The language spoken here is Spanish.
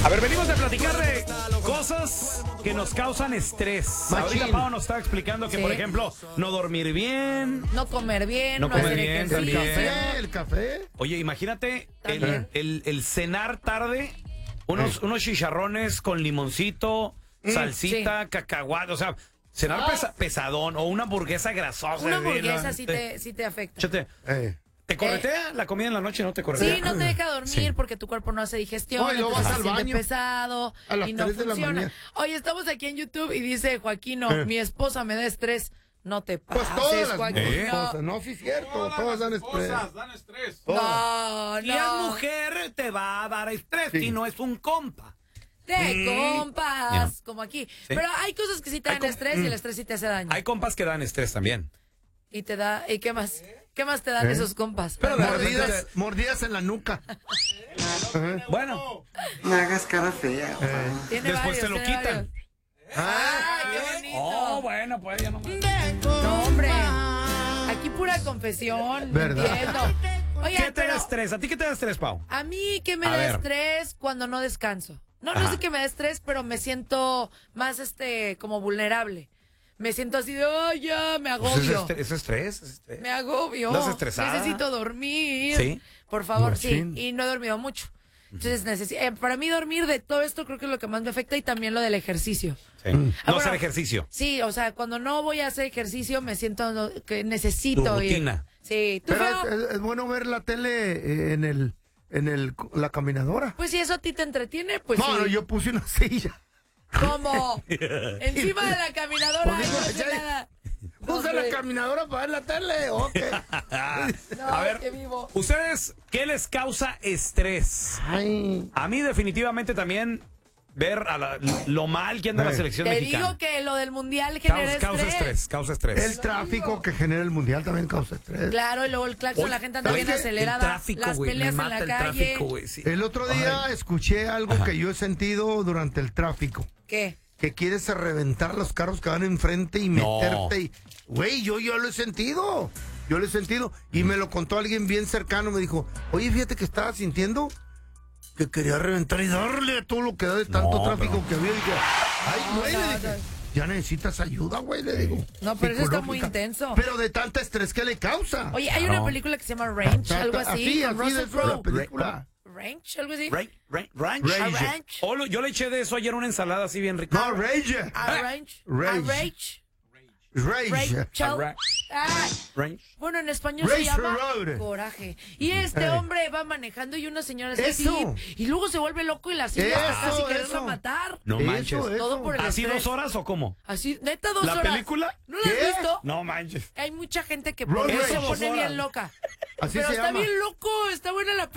A ver, venimos a platicar de cosas que nos causan estrés. Ahorita Pau nos estaba explicando que, por ejemplo, no dormir bien, no comer bien, no comer hacer bien, ejercicio. El café. Oye, imagínate el cenar tarde, unos chicharrones con limoncito, salsita, cacahuate, o sea, cenar pesadón o una hamburguesa grasosa. Una hamburguesa sí te afecta. Chate, ¿te corretea la comida en la noche? ¿No te corretea? Sí, no te deja dormir porque tu cuerpo no hace digestión, Oye, luego entonces vas se al siente baño pesado a las y no 3 de la funciona. mañana. Oye, estamos aquí en YouTube y dice Joaquino, mi esposa me da estrés. No te pases, Pues todas las Joaquino. esposas, no, sí es cierto, todas dan estrés. No, Si es mujer, te va a dar estrés y no es un compa. De compas, como aquí. Sí. Pero hay cosas que sí te dan estrés y el estrés sí te hace daño. Hay compas que dan estrés también. Y te da, ¿y qué más? ¿Qué más te dan esos compas? Pero Mordidas en la nuca. Bueno, No hagas cara fea. Tiene después varios, te lo tiene quitan. varios. ¡Ay, qué bonito! Oh, bueno, pues ya no más. No, hombre. Aquí pura confesión. ¿Verdad? Entiendo. Oye, ¿Qué te pero da estrés? ¿A ti qué te da estrés, Pau? a mí que me A da ver. estrés cuando no descanso. No Ajá. sé que me da estrés, pero me siento más como vulnerable. Me siento así de, oh, ya, me Pues agobio. ¿Es estrés? Me agobio. ¿Estás estresada? Necesito dormir. ¿Sí? Por favor, Machín. sí. Y no he dormido mucho. Entonces, para mí dormir de todo esto creo que es lo que más me afecta y también lo del ejercicio. Sí. No bueno, hacer ejercicio. Sí, o sea, cuando no voy a hacer ejercicio me siento que necesito Tu ir. rutina. Sí, ¿tú, Pero Feo? es bueno ver la tele en la caminadora. Pues si eso a ti te entretiene, pues No, sí. no, yo puse una silla. ¿Cómo? Encima de la caminadora Pues y no digo, hace ya- nada. Puse la caminadora para ver la tele. Ok. No, A ver, qué vivo. ¿ustedes qué les causa estrés? Ay. A mí definitivamente también ver lo mal que anda la selección Te mexicana. digo que lo del mundial genera Causa estrés. El tráfico que genera el mundial también causa estrés. Claro, y luego el claxon, Oye, la gente anda ¿sabes bien qué? acelerada. El tráfico, las güey, peleas me en mata la el calle. tráfico, güey, sí. El otro día escuché algo que yo he sentido durante el tráfico. ¿Qué? Que quieres reventar los carros que van enfrente y No. meterte. Y, güey, yo lo he sentido. Yo lo he sentido. Y me lo contó alguien bien cercano. Me dijo, oye, fíjate que estaba sintiendo que quería reventar y darle a todo lo que da de tanto No, tráfico pero- que había. Y dije, ay, güey, no, le dije, ya necesitas ayuda, güey, le digo. No, pero eso está muy psicológica. intenso. Pero de tanta estrés que le causa. Oye, hay una película que se llama Range, algo así, con de Russell eso es la Crowe. película. Range, algo así. Ranch. Range. Yo le eché de eso ayer una ensalada así bien rica. No, Rage. Range. Rage. Rachel. Ra- Ah, Ranch. bueno, en español Race se llama Road. Coraje. Y este hombre va manejando y una señora dice, Eso. y luego se vuelve loco y la señora Eso, casi quererla eso. matar. No Eso, manches. eso. Todo por el ¿Así estrés. 2 horas o cómo? Así, neta, 2 ¿La horas. película? ¿No la has ¿Qué? visto? No manches. Hay mucha gente que Road se Rage. pone 2 horas. bien loca. Así Pero se está llama. bien loco, está buena la